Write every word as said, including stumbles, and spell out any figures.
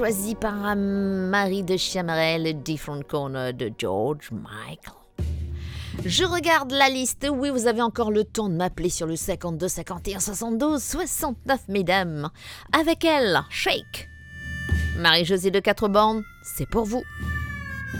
choisi par un mari de Chamarel, Different Corner de George Michael. Je regarde la liste. Oui, vous avez encore le temps de m'appeler sur le cinquante-deux cinquante et un soixante-douze soixante-neuf, mesdames. Avec elle, Shake. Marie-Josée de Quatre-Bornes, c'est pour vous.